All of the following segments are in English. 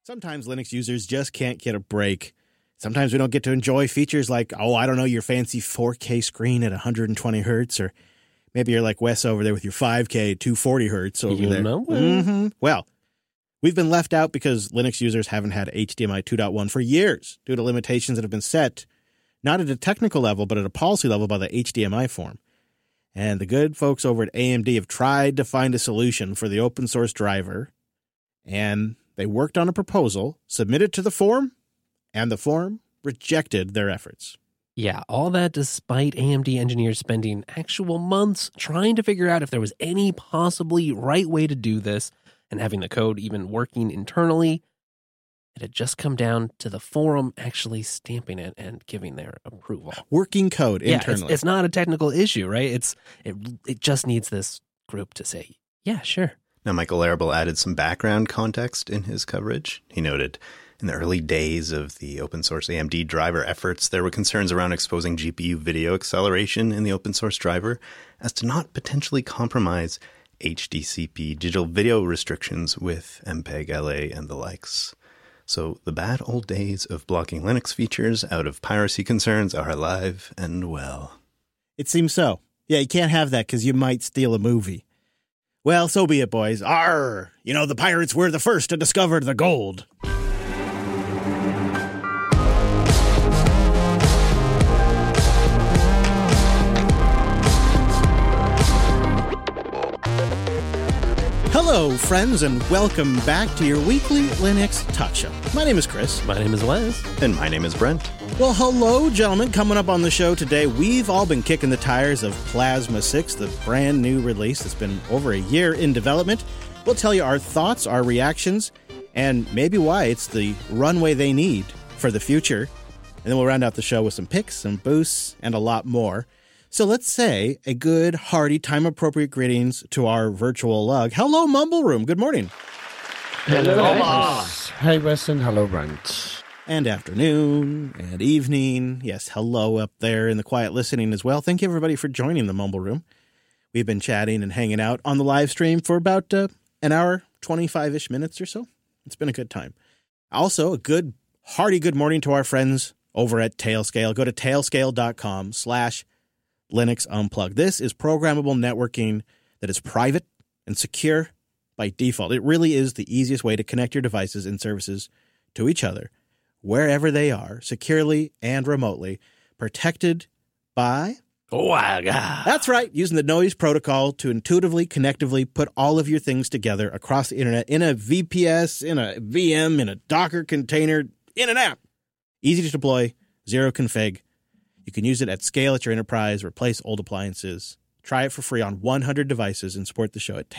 Sometimes Linux users just can't get a break. Sometimes we don't get to enjoy features like, your fancy 4K screen at 120 hertz, or maybe you're like Wes over there with your 5K 240 hertz over there. Mm-hmm. Well, we've been left out because Linux users haven't had HDMI 2.1 for years due to limitations that have been set, not at a technical level, but at a policy level by the HDMI forum. And the good folks over at AMD have tried to find a solution for the open source driver, and they worked on a proposal, submitted to the forum, and the forum rejected their efforts. Yeah, all that despite AMD engineers spending actual months trying to figure out if there was any possibly right way to do this and having the code even working internally. It had just come down to the forum actually stamping it and giving their approval. Working code internally. It's not a technical issue, right? It just needs this group to say, yeah, sure. Now, Michael Arable added some background context in his coverage. He noted, in the early days of the open source AMD driver efforts, there were concerns around exposing GPU video acceleration in the open source driver as to not potentially compromise HDCP digital video restrictions with MPEG-LA and the likes. So the bad old days of blocking Linux features out of piracy concerns are alive and well. It seems so. Yeah, you can't have that because you might steal a movie. Well, so be it, boys. Arr! The pirates were the first to discover the gold. Hello, friends, and welcome back to your weekly Linux Talk Show. My name is Chris. My name is Wes. And my name is Brent. Well, hello, gentlemen. Coming up on the show today, we've all been kicking the tires of Plasma 6, the brand new release that's been over a year in development. We'll tell you our thoughts, our reactions, and maybe why it's the runway they need for the future. And then we'll round out the show with some picks, some boosts, and a lot more. So let's say a good, hearty, time-appropriate greetings to our virtual lug. Hello, Mumble Room. Good morning. Hello, guys. Hey, Weston. Hello, Brent. And afternoon and evening. Yes, hello up there in the quiet listening as well. Thank you, everybody, for joining the Mumble Room. We've been chatting and hanging out on the live stream for about an hour, 25-ish minutes or so. It's been a good time. Also, a good, hearty good morning to our friends over at Tailscale. Go to tailscale.com/Linux Unplugged. This is programmable networking that is private and secure by default. It really is the easiest way to connect your devices and services to each other, wherever they are, securely and remotely, protected by... That's right, using the noise protocol to intuitively, connectively put all of your things together across the internet in a VPS, in a VM, in a Docker container, in an app. Easy to deploy, zero config. You can use it at scale at your enterprise, replace old appliances. Try it for free on 100 devices and support the show at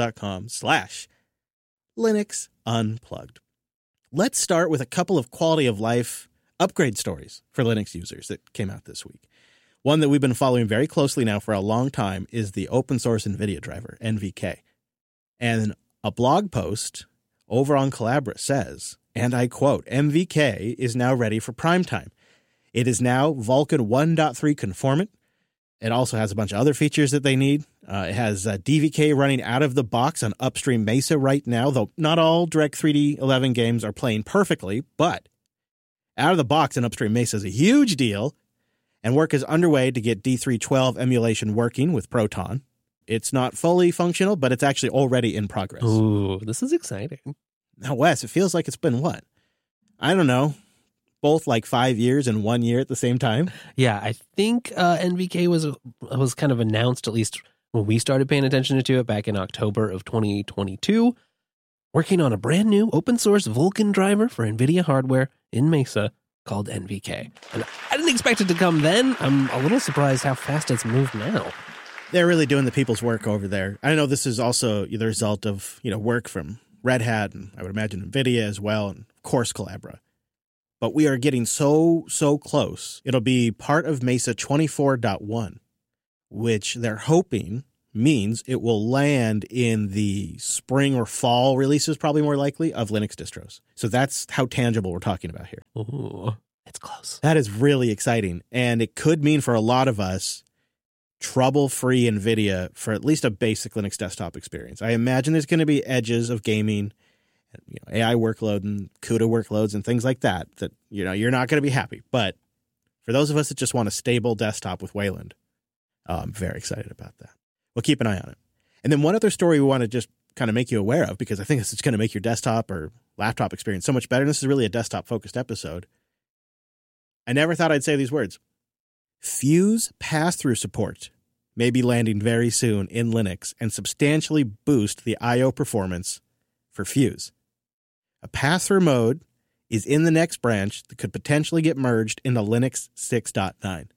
tailscale.com/Linux Unplugged. Let's start with a couple of quality of life upgrade stories for Linux users that came out this week. One that we've been following very closely now for a long time is the open source NVIDIA driver, NVK. And a blog post over on Collabora says, and I quote, "NVK is now ready for prime time. It is now Vulkan 1.3 conformant. It also has a bunch of other features that they need. It has DVK running out of the box on upstream Mesa right now, though not all Direct3D 11 games are playing perfectly, but out of the box in upstream Mesa is a huge deal, and work is underway to get D312 emulation working with Proton. It's not fully functional, but it's actually already in progress." Ooh, this is exciting. Now, Wes, it feels like it's been what? I don't know. Both like 5 years and 1 year at the same time? Yeah, I think NVK was kind of announced, at least when we started paying attention to it back in October of 2022, working on a brand new open source Vulkan driver for NVIDIA hardware in Mesa called NVK. And I didn't expect it to come then. I'm a little surprised how fast it's moved now. They're really doing the people's work over there. I know this is also the result of, work from Red Hat and I would imagine NVIDIA as well, and of course Collabora. But we are getting so close. It'll be part of Mesa 24.1, which they're hoping means it will land in the spring or fall releases, probably more likely, of Linux distros. So that's how tangible we're talking about here. Ooh, it's close. That is really exciting. And it could mean for a lot of us, trouble-free NVIDIA for at least a basic Linux desktop experience. I imagine there's going to be edges of gaming AI workload and CUDA workloads and things like that, you're not going to be happy. But for those of us that just want a stable desktop with Wayland, I'm very excited about that. We'll keep an eye on it. And then one other story we want to just kind of make you aware of, because I think it's going to make your desktop or laptop experience so much better. And this is really a desktop-focused episode. I never thought I'd say these words. Fuse pass-through support may be landing very soon in Linux and substantially boost the I/O performance for Fuse. A pass-through mode is in the next branch that could potentially get merged into Linux 6.9.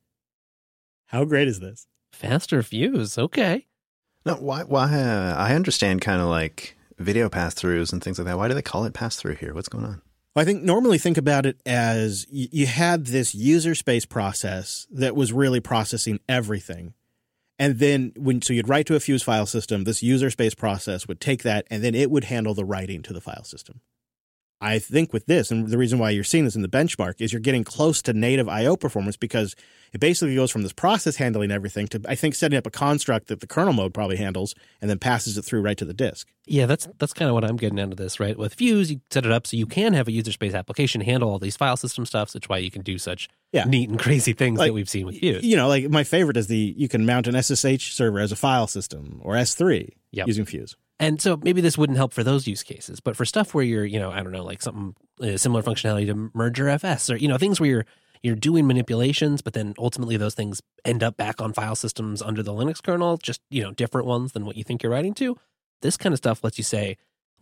How great is this? Faster Fuse, okay. No, why? I understand kind of like video pass-throughs and things like that. Why do they call it pass-through here? What's going on? Well, I think normally think about it as you had this user space process that was really processing everything. And then so you'd write to a Fuse file system, this user space process would take that, and then it would handle the writing to the file system. I think with this, and the reason why you're seeing this in the benchmark, is you're getting close to native I/O performance, because it basically goes from this process handling everything to, I think, setting up a construct that the kernel mode probably handles and then passes it through right to the disk. Yeah, that's kind of what I'm getting out of this, right? With Fuse, you set it up so you can have a user space application handle all these file system stuff. That's why you can do such neat and crazy things that we've seen with Fuse. Like my favorite is you can mount an SSH server as a file system or S3 using Fuse. And so maybe this wouldn't help for those use cases, but for stuff where you're, I don't know, like something similar functionality to Merger FS, or, things where you're doing manipulations, but then ultimately those things end up back on file systems under the Linux kernel, just, different ones than what you think you're writing to. This kind of stuff lets you say,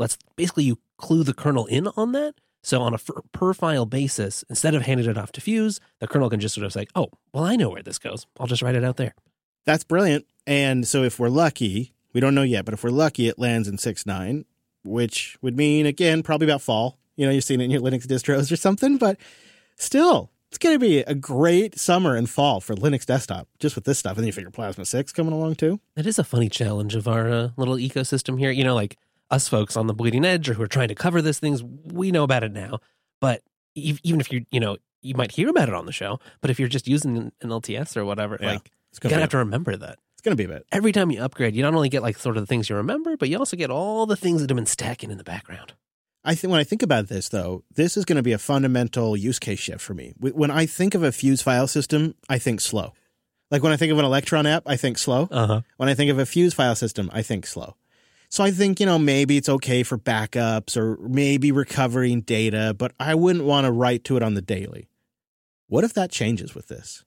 you clue the kernel in on that. So on a per file basis, instead of handing it off to Fuse, the kernel can just sort of say, oh, well, I know where this goes. I'll just write it out there. That's brilliant. And so if we're lucky, we don't know yet, but if we're lucky, it lands in 6.9, which would mean, again, probably about fall. You've seen it in your Linux distros or something, but still, it's going to be a great summer and fall for Linux desktop, just with this stuff. And then you figure Plasma 6 coming along too. That is a funny challenge of our little ecosystem here. Like us folks on the bleeding edge or who are trying to cover these things, we know about it now. But even if you might hear about it on the show, but if you're just using an LTS or whatever, you gotta have to remember that. It's going to be a bit. Every time you upgrade, you not only get sort of the things you remember, but you also get all the things that have been stacking in the background. When I think about this, though, this is going to be a fundamental use case shift for me. When I think of a Fuse file system, I think slow. Like when I think of an Electron app, I think slow. Uh-huh. When I think of a Fuse file system, I think slow. So I think, maybe it's okay for backups or maybe recovering data, but I wouldn't want to write to it on the daily. What if that changes with this?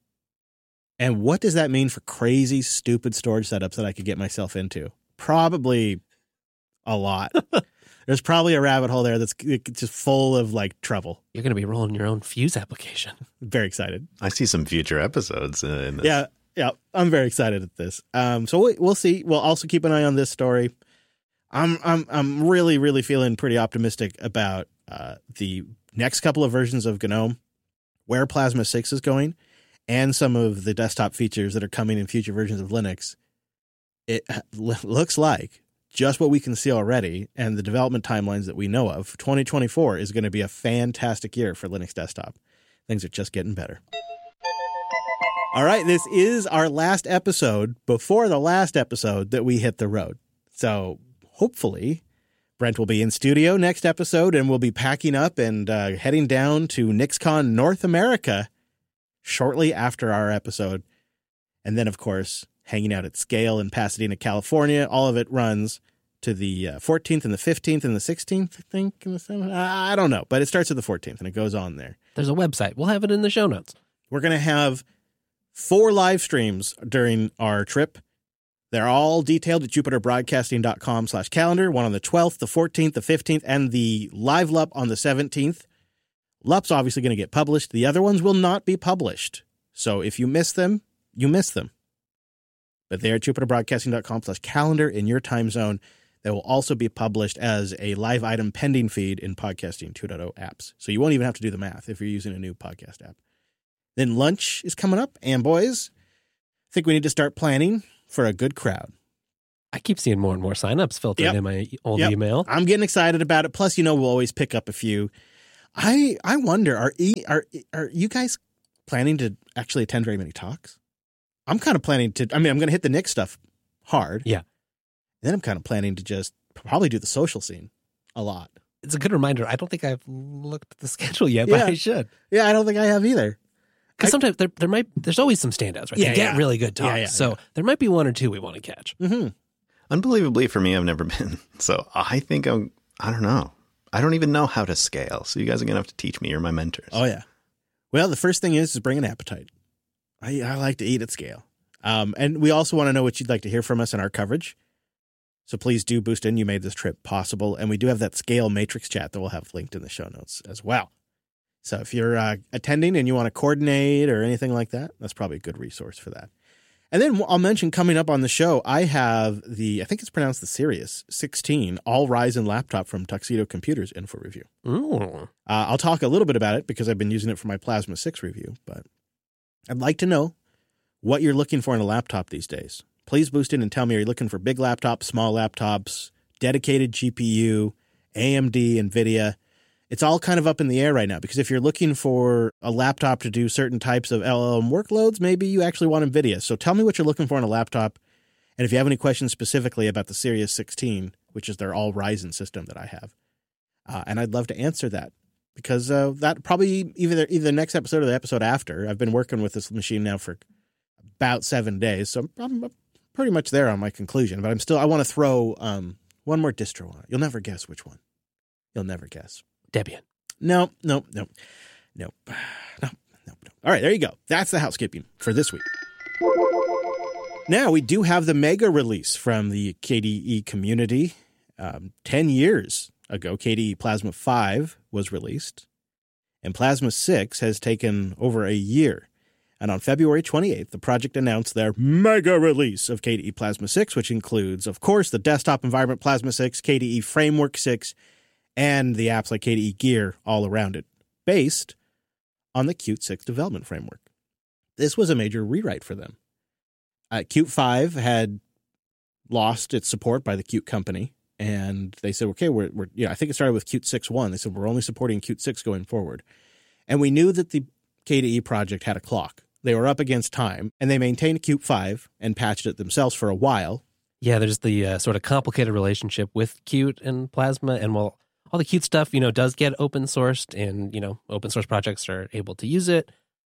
And what does that mean for crazy, stupid storage setups that I could get myself into? Probably a lot. There's probably a rabbit hole there that's just full of trouble. You're going to be rolling your own Fuse application. Very excited. I see some future episodes in this. Yeah. I'm very excited at this. So we'll see. We'll also keep an eye on this story. I'm really, really feeling pretty optimistic about the next couple of versions of GNOME, where Plasma 6 is going, and some of the desktop features that are coming in future versions of Linux. It looks like just what we can see already and the development timelines that we know of, 2024 is going to be a fantastic year for Linux desktop. Things are just getting better. All right, this is our last episode before the last episode that we hit the road. So hopefully Brent will be in studio next episode and we'll be packing up and heading down to NixCon North America shortly after our episode. And then, of course, hanging out at Scale in Pasadena, California. All of it runs to the 14th and the 15th and the 16th, I think. I don't know, but it starts at the 14th and it goes on there. There's a website. We'll have it in the show notes. We're going to have 4 live streams during our trip. They're all detailed at jupiterbroadcasting.com/calendar. One on the 12th, the 14th, the 15th, and the live LUP on the 17th. LUP's obviously going to get published. The other ones will not be published. So if you miss them, you miss them. But they're at jupiterbroadcasting.com/calendar in your time zone. They will also be published as a live item pending feed in Podcasting 2.0 apps. So you won't even have to do the math if you're using a new podcast app. Then lunch is coming up. And boys, I think we need to start planning for a good crowd. I keep seeing more and more signups filtering in my old email. I'm getting excited about it. Plus, we'll always pick up a few. I wonder, are you guys planning to actually attend very many talks? I'm kind of planning to, I'm going to hit the Nick stuff hard. Yeah. And then I'm kind of planning to just probably do the social scene a lot. it's a good reminder. I don't think I've looked at the schedule yet, but Yeah. I should. Yeah, I don't think I have either. Because sometimes there's always some standouts, right? Yeah, they get yeah. really good talks. Yeah, So there might be one or two we want to catch. Mm-hmm. Unbelievably, for me, I've never been. So I think I don't know. I don't even know how to scale. So you guys are going to have to teach me. You're my mentors. Oh, yeah. Well, the first thing is bring an appetite. I like to eat at scale. And we also want to know what you'd like to hear from us in our coverage. So please do boost in. You made this trip possible. And we do have that scale matrix chat that we'll have linked in the show notes as well. So if you're attending and you want to coordinate or anything like that, that's probably a good resource for that. And then I'll mention coming up on the show, I have I think it's pronounced the Sirius 16 all Ryzen laptop from Tuxedo Computers in for review. Ooh. I'll talk a little bit about it because I've been using it for my Plasma 6 review, but I'd like to know what you're looking for in a laptop these days. Please boost in and tell me, are you looking for big laptops, small laptops, dedicated GPU, AMD, NVIDIA? It's all kind of up in the air right now because if you're looking for a laptop to do certain types of LLM workloads, maybe you actually want NVIDIA. So tell me what you're looking for in a laptop. And if you have any questions specifically about the Sirius 16, which is their all Ryzen system that I have, and I'd love to answer that because that probably either the next episode or the episode after. I've been working with this machine now for about 7 days, so I'm pretty much there on my conclusion. But I want to throw one more distro on it. You'll never guess which one. You'll never guess. Debian. No. All right, there you go. That's the housekeeping for this week. Now, we do have the mega release from the KDE community. 10 years ago, KDE Plasma 5 was released, and Plasma 6 has taken over a year. And on February 28th, the project announced their mega release of KDE Plasma 6, which includes, of course, the desktop environment Plasma 6, KDE Framework 6, and the apps like KDE Gear all around it, based on the Qt 6 development framework. This was a major rewrite for them. Qt 5 had lost its support by the Qt company, and they said, okay, I think it started with Qt 6.1. They said, we're only supporting Qt 6 going forward. And we knew that the KDE project had a clock. They were up against time, and they maintained Qt 5 and patched it themselves for a while. Yeah, there's the sort of complicated relationship with Qt and Plasma, and while all the Qt stuff, does get open sourced and, open source projects are able to use it,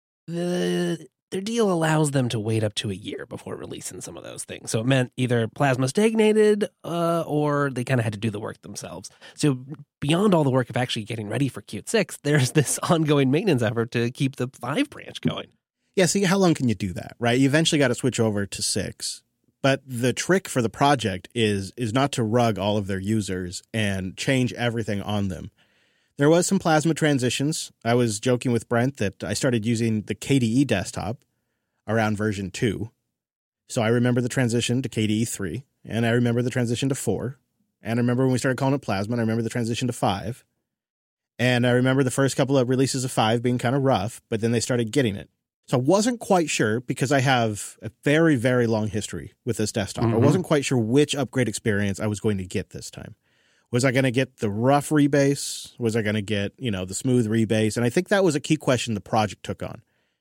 their deal allows them to wait up to a year before releasing some of those things. So it meant either Plasma stagnated or they kind of had to do the work themselves. So beyond all the work of actually getting ready for Qt 6, there's this ongoing maintenance effort to keep the 5 branch going. Yeah, see, how long can you do that, right? You eventually got to switch over to 6. But the trick for the project is not to rug all of their users and change everything on them. There was some Plasma transitions. I was joking with Brent that I started using the KDE desktop around version 2. So I remember the transition to KDE 3, and I remember the transition to 4. And I remember when we started calling it Plasma, and I remember the transition to 5. And I remember the first couple of releases of 5 being kind of rough, but then they started getting it. So I wasn't quite sure because I have a very, very long history with this desktop. I wasn't quite sure which upgrade experience I was going to get this time. Was I going to get the rough rebase? Was I going to get, the smooth rebase? And I think that was a key question the project took on.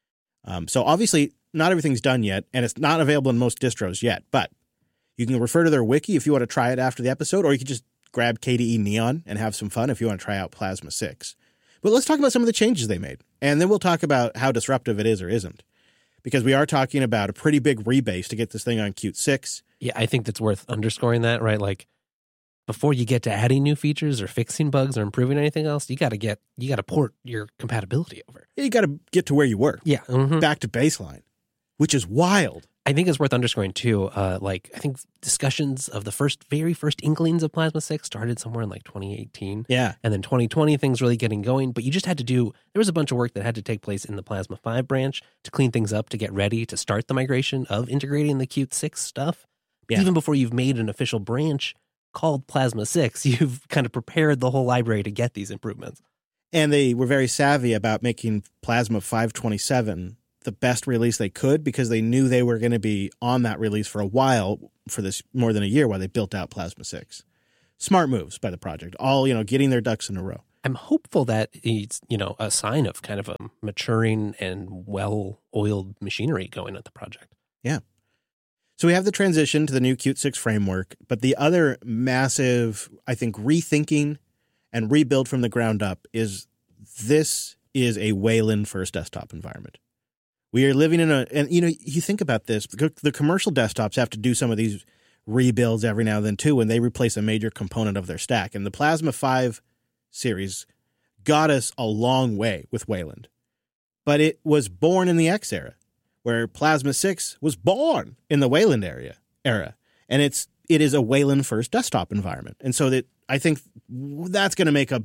So obviously not everything's done yet, and it's not available in most distros yet, but you can refer to their wiki if you want to try it after the episode, or you can just grab KDE Neon and have some fun if you want to try out Plasma 6. But let's talk about some of the changes they made, and then we'll talk about how disruptive it is or isn't, because we are talking about a pretty big rebase to get this thing on Qt 6. Yeah, I think that's worth underscoring that, right? Like, before you get to adding new features or fixing bugs or improving anything else, you got to port your compatibility over. You got to get to where you were. Yeah. Back to baseline, which is wild. I think it's worth underscoring too. I think discussions of the very first inklings of Plasma 6 started somewhere in like 2018. Yeah. And then 2020, things really getting going. But you just had to there was a bunch of work that had to take place in the Plasma 5 branch to clean things up, to get ready to start the migration of integrating the Qt 6 stuff. Yeah. Even before you've made an official branch called Plasma 6, you've kind of prepared the whole library to get these improvements. And they were very savvy about making Plasma 527 the best release they could, because they knew they were going to be on that release for a while, for this more than a year, while they built out Plasma 6. Smart moves by the project, all, getting their ducks in a row. I'm hopeful that it's, a sign of kind of a maturing and well-oiled machinery going at the project. Yeah. So we have the transition to the new Qt 6 framework, but the other massive, I think, rethinking and rebuild from the ground up this is a Wayland first desktop environment. We are living in and you think about this, the commercial desktops have to do some of these rebuilds every now and then too when they replace a major component of their stack. And the Plasma 5 series got us a long way with Wayland. But it was born in the X era, where Plasma 6 was born in the Wayland era. And it is a Wayland first desktop environment. And so that I think that's going to make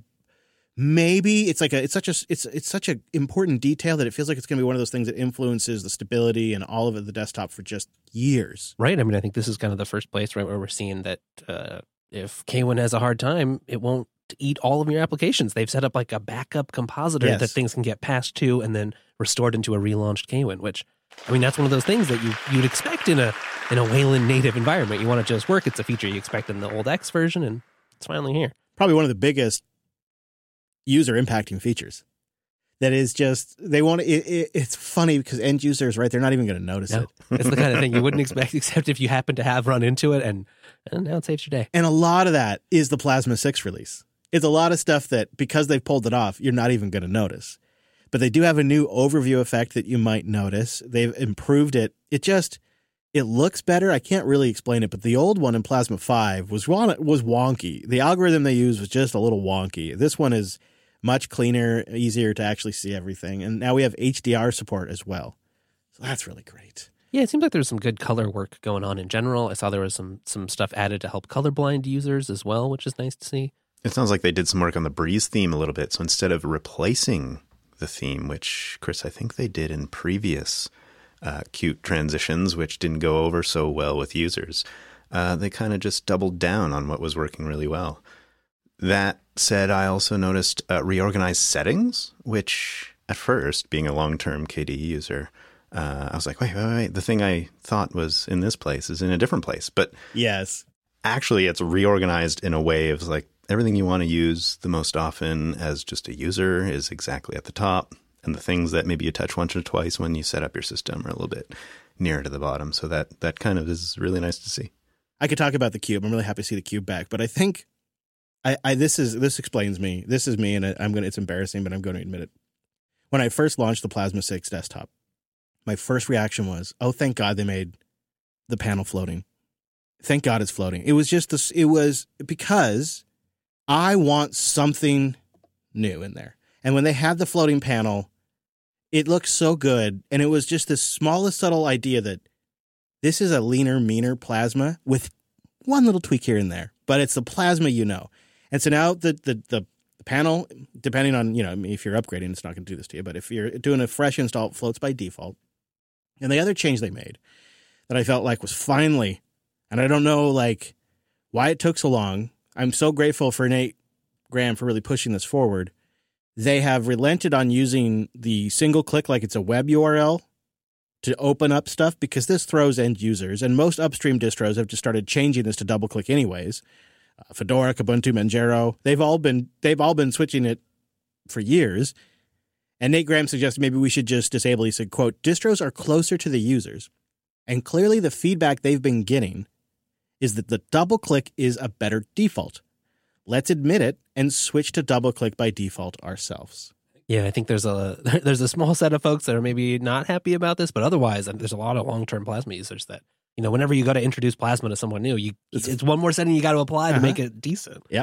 it's such an important detail that it feels like it's going to be one of those things that influences the stability and all of the desktop for just years. Right. I mean, I think this is kind of the first place, right, where we're seeing that if K1 has a hard time, it won't eat all of your applications. They've set up like a backup compositor that things can get passed to and then restored into a relaunched K1, which, I mean, that's one of those things that you'd expect in a Wayland native environment. You want it to just work. It's a feature you expect in the old X version, and it's finally here. Probably one of the biggest user impacting features. That is just, they want it's funny because end users, right, they're not even going to notice it. It's the kind of thing you wouldn't expect, except if you happen to have run into it, and now it saves your day. And a lot of that is the Plasma 6 release. It's a lot of stuff that, because they've pulled it off, you're not even going to notice. But they do have a new overview effect that you might notice. They've improved it. It looks better. I can't really explain it, but the old one in Plasma 5 was wonky. The algorithm they used was just a little wonky. This one is much cleaner, easier to actually see everything. And now we have HDR support as well. So that's really great. Yeah, it seems like there's some good color work going on in general. I saw there was some stuff added to help colorblind users as well, which is nice to see. It sounds like they did some work on the Breeze theme a little bit. So instead of replacing the theme, which, Chris, I think they did in previous Qt transitions, which didn't go over so well with users, they kind of just doubled down on what was working really well. That said, I also noticed reorganized settings, which at first, being a long-term KDE user, I was like, wait, the thing I thought was in this place is in a different place. But yes, actually it's reorganized in a way of like everything you want to use the most often as just a user is exactly at the top. And the things that maybe you touch once or twice when you set up your system are a little bit nearer to the bottom. So that kind of is really nice to see. I could talk about the cube. I'm really happy to see the cube back, but I think this explains me. This is me, and it's embarrassing, but I'm going to admit it. When I first launched the Plasma 6 desktop, my first reaction was, oh, thank God they made the panel floating. Thank God it's floating. It was just this. It was because I want something new in there. And when they had the floating panel, it looked so good. And it was just this smallest subtle idea that this is a leaner, meaner Plasma with one little tweak here and there. But it's the Plasma you know. And so now the panel, depending on, if you're upgrading, it's not going to do this to you. But if you're doing a fresh install, it floats by default. And the other change they made that I felt like was finally, and I don't know why it took so long. I'm so grateful for Nate Graham for really pushing this forward. They have relented on using the single click like it's a web URL to open up stuff because this throws end users. And most upstream distros have just started changing this to double click anyways. Fedora, Kubuntu, Manjaro, they've all been switching it for years. And Nate Graham suggested maybe we should just disable. He said, quote, distros are closer to the users. And clearly the feedback they've been getting is that the double click is a better default. Let's admit it and switch to double click by default ourselves. Yeah, I think there's a small set of folks that are maybe not happy about this, but otherwise there's a lot of long-term Plasma users that, whenever you got to introduce Plasma to someone new, it's one more setting you got to apply to make it decent. Yeah.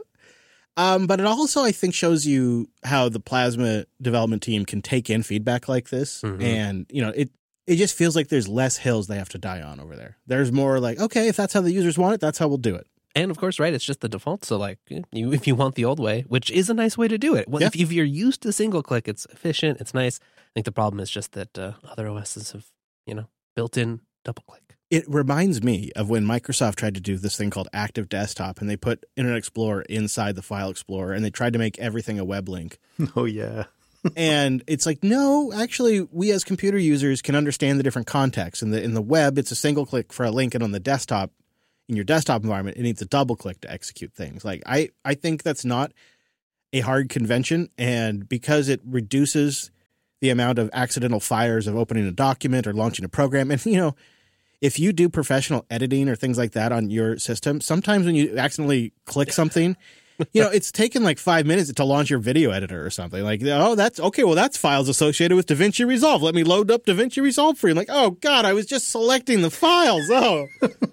But it also, I think, shows you how the Plasma development team can take in feedback like this. Mm-hmm. And, it just feels like there's less hills they have to die on over there. There's more like, okay, if that's how the users want it, that's how we'll do it. And of course, right, it's just the default. So if you want the old way, which is a nice way to do it. Well, yeah. If you're used to single click, it's efficient, it's nice. I think the problem is just that other OSs have, built in double click. It reminds me of when Microsoft tried to do this thing called Active Desktop, and they put Internet Explorer inside the File Explorer, and they tried to make everything a web link. Oh, yeah. And it's like, no, actually, we as computer users can understand the different contexts. In the web, it's a single click for a link, and on the desktop, in your desktop environment, it needs a double click to execute things. I think that's not a hard convention, and because it reduces the amount of accidental fires of opening a document or launching a program, and if you do professional editing or things like that on your system, sometimes when you accidentally click something, It's taken like 5 minutes to launch your video editor or something. Like, oh, that's okay. Well, that's files associated with DaVinci Resolve. Let me load up DaVinci Resolve for you. I'm like, oh God, I was just selecting the files. Oh,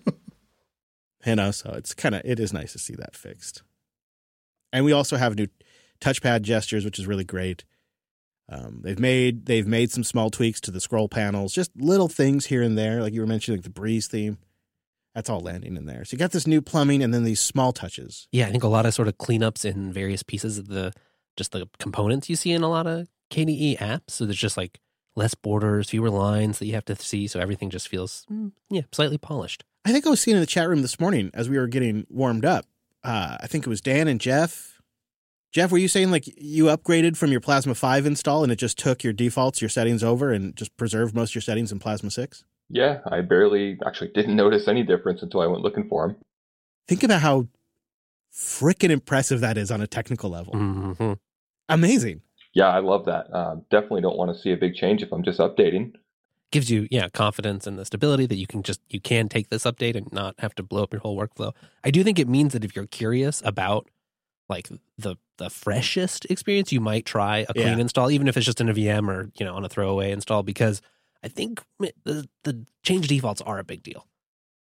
so it is nice to see that fixed. And we also have new touchpad gestures, which is really great. They've made some small tweaks to the scroll panels, just little things here and there, like you were mentioning, like the Breeze theme. That's all landing in there. So you got this new plumbing and then these small touches. Yeah, I think a lot of sort of cleanups in various pieces of the components you see in a lot of KDE apps. So there's just like less borders, fewer lines that you have to see. So everything just feels, slightly polished. I think I was seeing in the chat room this morning as we were getting warmed up. I think it was Dan and Jeff. Jeff, were you saying like you upgraded from your Plasma 5 install and it just took your defaults, your settings over and just preserved most of your settings in Plasma 6? Yeah, I didn't notice any difference until I went looking for them. Think about how freaking impressive that is on a technical level. Mm-hmm. Amazing. Yeah, I love that. Definitely don't want to see a big change if I'm just updating. Gives you, confidence and the stability that you can take this update and not have to blow up your whole workflow. I do think it means that if you're curious about like the freshest experience, you might try a clean install, even if it's just in a VM or, on a throwaway install, because I think the change defaults are a big deal.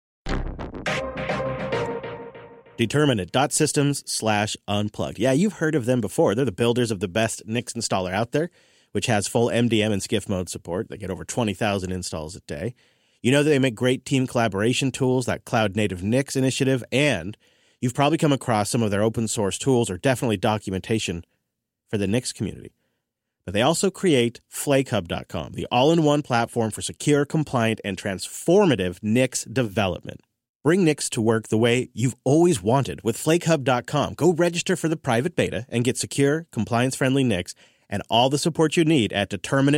Determinate.systems/unplugged. Yeah, you've heard of them before. They're the builders of the best Nix installer out there, which has full MDM and SCIF mode support. They get over 20,000 installs a day. You know that they make great team collaboration tools, that Cloud Native Nix initiative, and you've probably come across some of their open source tools or definitely documentation for the Nix community. But they also create FlakeHub.com, the all-in-one platform for secure, compliant, and transformative Nix development. Bring Nix to work the way you've always wanted with FlakeHub.com. Go register for the private beta and get secure, compliance-friendly Nix and all the support you need at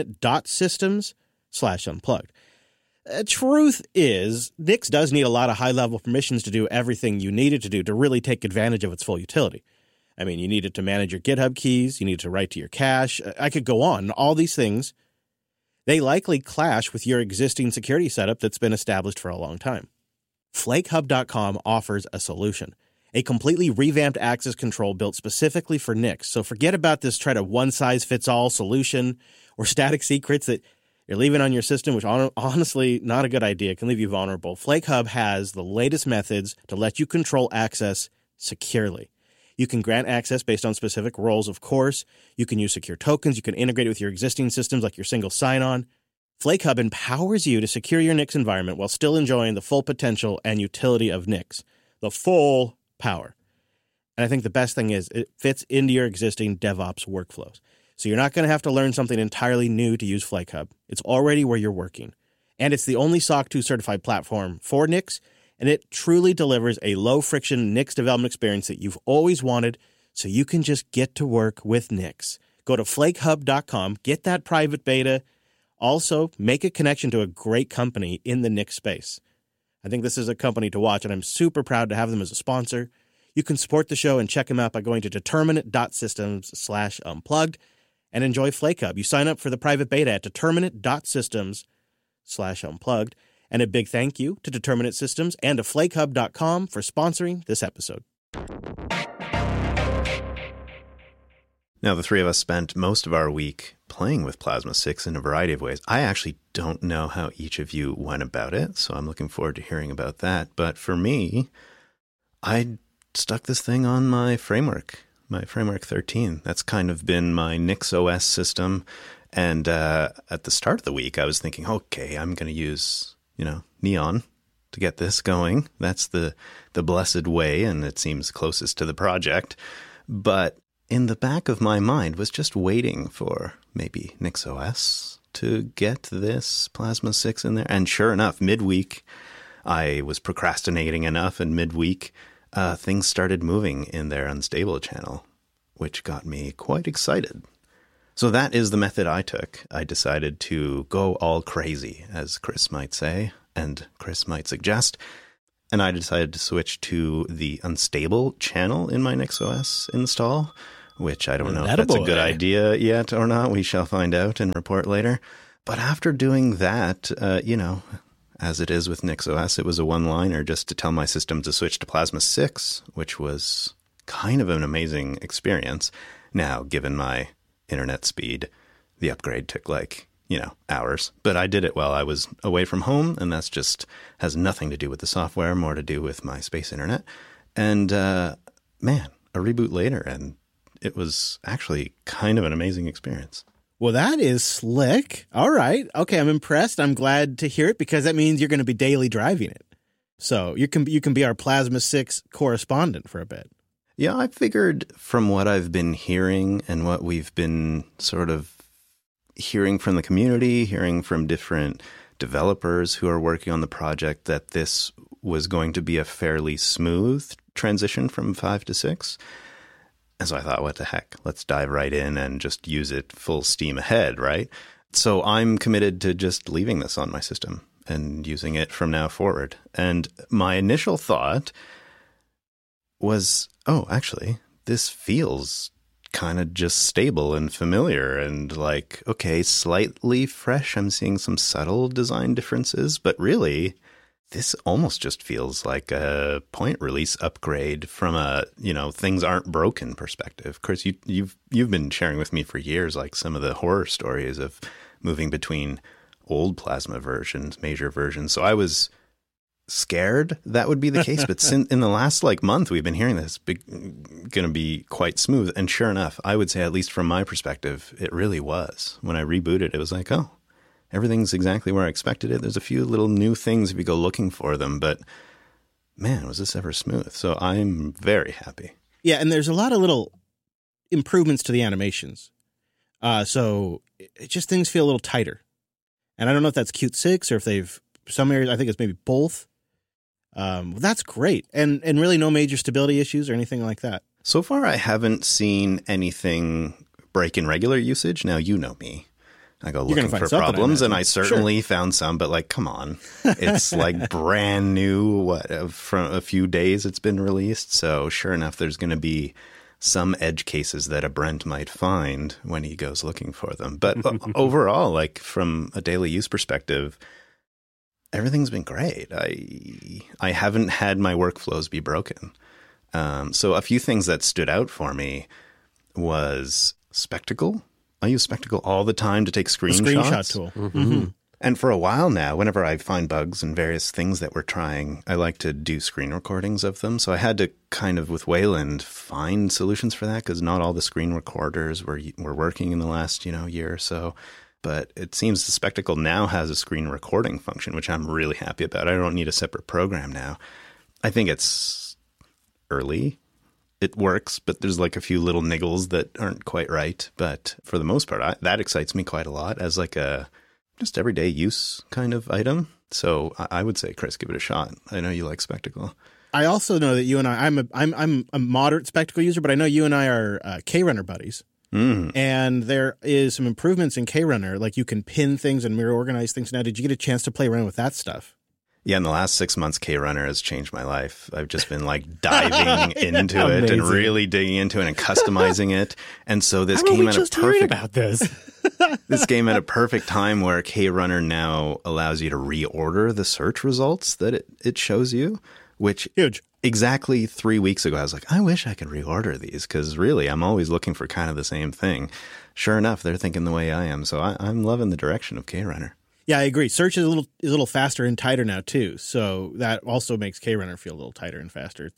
determinate.systems/unplugged. Truth is, Nix does need a lot of high-level permissions to do everything you need it to do to really take advantage of its full utility. I mean, you need it to manage your GitHub keys, you need to write to your cache. I could go on. All these things, they likely clash with your existing security setup that's been established for a long time. FlakeHub.com offers a solution, a completely revamped access control built specifically for Nix. So forget about this try to one-size-fits-all solution or static secrets that you're leaving on your system, which honestly, not a good idea. It can leave you vulnerable. FlakeHub has the latest methods to let you control access securely. You can grant access based on specific roles, of course. You can use secure tokens. You can integrate it with your existing systems like your single sign-on. FlakeHub empowers you to secure your Nix environment while still enjoying the full potential and utility of Nix. The full power. And I think the best thing is it fits into your existing DevOps workflows. So you're not going to have to learn something entirely new to use FlakeHub. It's already where you're working. And it's the only SOC 2 certified platform for Nix, and it truly delivers a low-friction Nix development experience that you've always wanted, so you can just get to work with Nix. Go to flakehub.com, get that private beta. Also, make a connection to a great company in the Nix space. I think this is a company to watch, and I'm super proud to have them as a sponsor. You can support the show and check them out by going to determinate.systems/unplugged and enjoy FlakeHub. You sign up for the private beta at determinate.systems/unplugged. And a big thank you to Determinate Systems and to FlakeHub.com for sponsoring this episode. Now, the three of us spent most of our week playing with Plasma 6 in a variety of ways. I actually don't know how each of you went about it, so I'm looking forward to hearing about that. But for me, I stuck this thing on my Framework 13. That's kind of been my NixOS system. And at the start of the week, I was thinking, okay, I'm going to use Neon to get this going. That's the blessed way, and it seems closest to the project. But in the back of my mind was just waiting for maybe NixOS to get this Plasma 6 in there. And sure enough, midweek, I was procrastinating enough, and midweek, things started moving in their unstable channel, which got me quite excited. So that is the method I took. I decided to go all crazy, as Chris might say, and Chris might suggest. And I decided to switch to the unstable channel in my NixOS install, which I don't know if that's a good idea yet or not. We shall find out and report later. But after doing that, as it is with NixOS, it was a one-liner just to tell my system to switch to Plasma 6, which was kind of an amazing experience. Now, given my internet speed, the upgrade took hours, but I did it while I was away from home, and that's just has nothing to do with the software, more to do with my space internet. And man, a reboot later, and it was actually kind of an amazing experience. Well, that is slick. All right. Okay, I'm impressed. I'm glad to hear it because that means you're going to be daily driving it. So you can be our Plasma 6 correspondent for a bit. Yeah, I figured from what I've been hearing and what we've been sort of hearing from the community, hearing from different developers who are working on the project, that this was going to be a fairly smooth transition from 5 to 6. And so I thought, what the heck, let's dive right in and just use it full steam ahead, right? So I'm committed to just leaving this on my system and using it from now forward. And my initial thought was, oh, actually, this feels kind of just stable and familiar and like, okay, slightly fresh. I'm seeing some subtle design differences, but really, this almost just feels like a point release upgrade from a, things aren't broken perspective. Of course, you've been sharing with me for years, like some of the horror stories of moving between old Plasma versions, major versions. So I was scared that would be the case. But in the last month, we've been hearing this going to be quite smooth. And sure enough, I would say, at least from my perspective, it really was. When I rebooted, it was like, oh, everything's exactly where I expected it. There's a few little new things if you go looking for them, but man, was this ever smooth. So I'm very happy. Yeah, and there's a lot of little improvements to the animations. So it just things feel a little tighter. And I don't know if that's Qt 6 or if some areas, I think it's maybe both. That's great. And really no major stability issues or anything like that. So far, I haven't seen anything break in regular usage. Now, you know me. I go looking for problems, and I certainly found some, but come on. It's brand new, from a few days it's been released. So sure enough, there's going to be some edge cases that a Brent might find when he goes looking for them. But overall, from a daily use perspective, everything's been great. I haven't had my workflows be broken. So a few things that stood out for me was Spectacle. I use Spectacle all the time to take screenshots. The screenshot tool. Mm-hmm. And for a while now, whenever I find bugs and various things that we're trying, I like to do screen recordings of them. So I had to kind of, with Wayland, find solutions for that because not all the screen recorders were working in the last year or so. But it seems the Spectacle now has a screen recording function, which I'm really happy about. I don't need a separate program now. I think it's early. It works, but there's a few little niggles that aren't quite right. But for the most part, that excites me quite a lot as a just everyday use kind of item. So I would say, Chris, give it a shot. I know you like Spectacle. I also know that you and I'm a moderate Spectacle user, but I know you and I are KRunner buddies. Mm. And there is some improvements in KRunner, you can pin things and mirror organize things. Now, did you get a chance to play around with that stuff? Yeah, in the last 6 months, KRunner has changed my life. I've just been diving into it and really digging into it and customizing it. And so this came at a perfect about this. This came at a perfect time where KRunner now allows you to reorder the search results that it shows you, which huge. Exactly 3 weeks ago, I was like, I wish I could reorder these because really I'm always looking for kind of the same thing. Sure enough, they're thinking the way I am. So I'm loving the direction of KRunner. Yeah, I agree. Search is a little faster and tighter now too, so that also makes KRunner feel a little tighter and faster.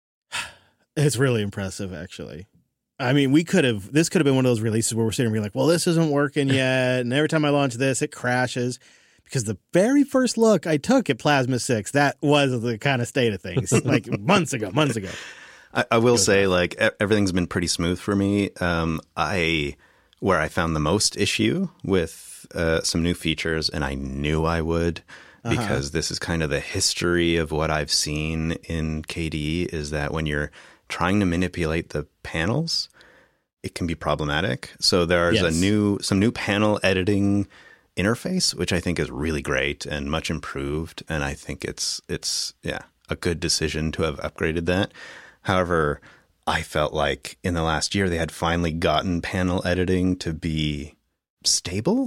It's really impressive, actually. I mean, this could have been one of those releases where we're sitting and being like, well, this isn't working yet, and every time I launch this, it crashes. Because the very first look I took at Plasma 6, that was the kind of state of things, months ago. I will say, everything's been pretty smooth for me. Where I found the most issue with some new features, and I knew I would, because this is kind of the history of what I've seen in KDE, is that when you're trying to manipulate the panels, it can be problematic. So there's some new panel editing interface, which I think is really great and much improved. And I think it's a good decision to have upgraded that. However, I felt like in the last year, they had finally gotten panel editing to be stable.